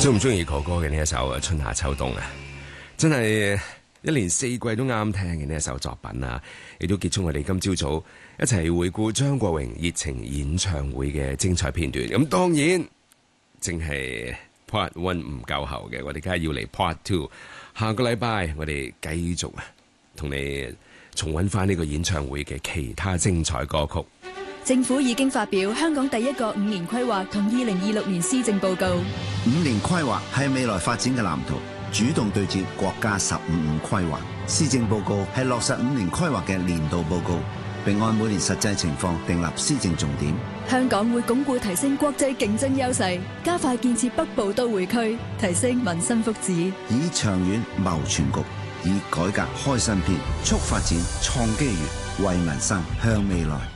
中唔中意哥哥嘅呢一首春夏秋冬啊？真係一年四季都啱聽嘅呢一首作品啊！亦都結束我哋今朝早一齊回顧張國榮熱情演唱會嘅精彩片段。咁當然，淨係 Part One 唔夠喉嘅，我哋梗係要嚟 Part Two。下個禮拜我哋繼續同你重溫翻呢個演唱會嘅其他精彩歌曲。 政府已經發表香港第一個5年規劃同2026年施政報告。 5年規劃係未來發展嘅藍圖，主動對接國家15五規劃。施政報告係落實5年規劃嘅年度報告，並按每年實際情況訂立施政重點。 香港會鞏固提升國際競爭優勢，加快建設北部都會區，提升民生福祉， 以長遠謀全局，以改革開新篇，促發展創機遇，為民生向未來